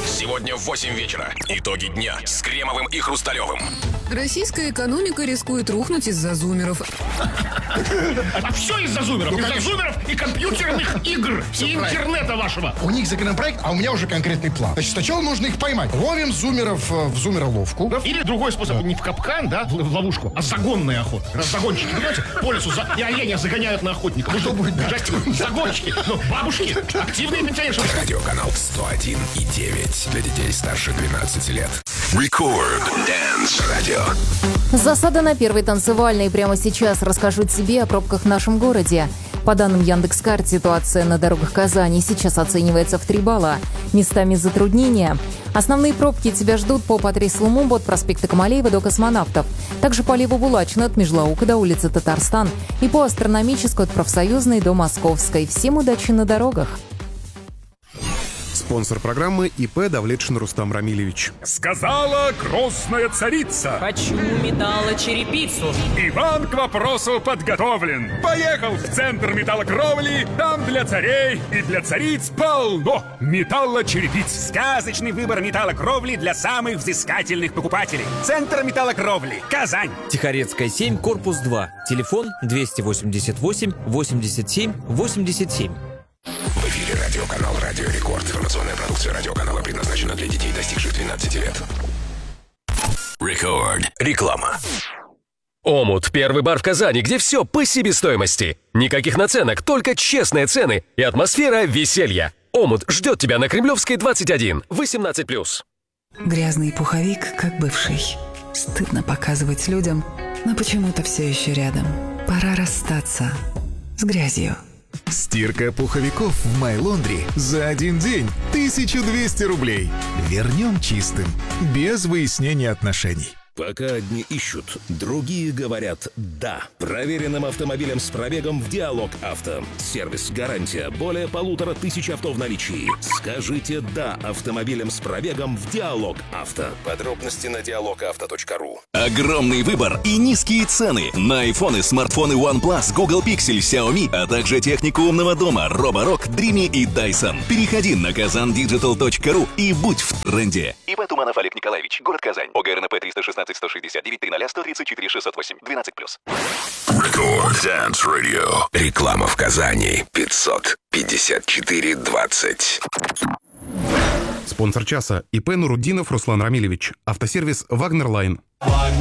Сегодня в 8 вечера. Итоги дня с Кремовым и Хрусталевым. Российская экономика рискует рухнуть из-за зумеров. А все из-за зумеров. Из-за зумеров и компьютерных игр. И интернета вашего. У них законопроект, а у меня уже конкретный план. Значит, сначала нужно их поймать. Ловим зумеров в зумероловку. Или другой способ, не в капкан, да, в ловушку, а загонная охота. Раз загонщики, понимаете, по лесу и оленя загоняют на охотника. Что будет дальше? Загонщики, бабушки, активные пенсионеры. Радиоканал 101,9 для детей старше 12 лет. Record Dance Radio. Засада на первой танцевальной. Прямо сейчас расскажу тебе о пробках в нашем городе. По данным Яндекс.Карт, ситуация на дорогах Казани сейчас оценивается в 3 балла. Местами затруднения. Основные пробки тебя ждут по Патрис-Лумумбу от проспекта Камалеева до Космонавтов. Также по Левобулачной от Межлаука до улицы Татарстан. И по Астрономической от Профсоюзной до Московской. Всем удачи на дорогах. Спонсор программы ИП Давлетшин Рустам Рамилевич. Сказала грозная царица: хочу металлочерепицу. Иван к вопросу подготовлен. Поехал в центр металлокровли. Там для царей и для цариц полно металлочерепиц. Сказочный выбор металлокровли для самых взыскательных покупателей. Центр металлокровли. Казань. Тихорецкая 7, корпус 2. Телефон 288 87 87. В эфире радиоканал «Радио Рекорд». Информационная продукция радиоканала предназначена для детей, достигших 12 лет. Рекорд. Реклама. Омут – первый бар в Казани, где все по себестоимости. Никаких наценок, только честные цены и атмосфера веселья. Омут ждет тебя на Кремлевской 21, 18+. Грязный пуховик, как бывший. Стыдно показывать людям, но почему-то все еще рядом. Пора расстаться с грязью. Стирка пуховиков в My Laundry за один день 1200 рублей. Вернем чистым, без выяснения отношений. Пока одни ищут, другие говорят «да». Проверенным автомобилем с пробегом в Диалог Авто. Сервис, гарантия, более 1500 авто в наличии. Скажите «да» автомобилем с пробегом в Диалог Авто. Подробности на dialogauto.ru. Огромный выбор и низкие цены на айфоны, смартфоны OnePlus, Google Pixel, Xiaomi, а также технику умного дома Roborock, Dreamy и Dyson. Переходи на kazandigital.ru и будь в тренде. ИП Туманов Олег Николаевич, город Казань. ОГРНП 316 169 300 134 608 12+. Record Dance Radio. Реклама в Казани. 554 20. Спонсор часа ИП Нуруддинов Руслан Рамилевич. Автосервис «Вагнер Лайн».